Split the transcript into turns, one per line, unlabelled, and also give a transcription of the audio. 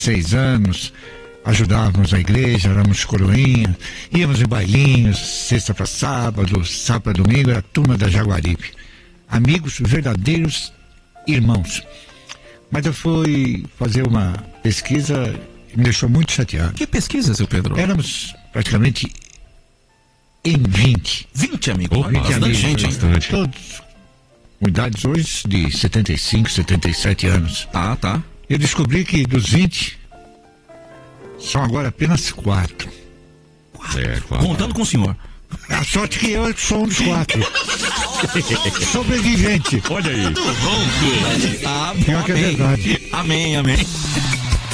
anos, ajudávamos a igreja, éramos coroinha, íamos em bailinhos, sexta para sábado, sábado para domingo, era a turma da Jaguaribe. Amigos, verdadeiros irmãos. Mas eu fui fazer uma pesquisa e me deixou muito chateado.
Que pesquisa, seu Pedro?
Éramos praticamente em 20.
20 amigos?
Ou 20 amigos,
gente,
bastante. Todos com idades hoje de 75, 77 anos.
Tá.
Eu descobri que dos 20, são agora apenas 4.
Contando com o senhor.
A sorte que eu sou um dos 4. Sobrevivente.
Olha aí.
Pior que é verdade.
Amém.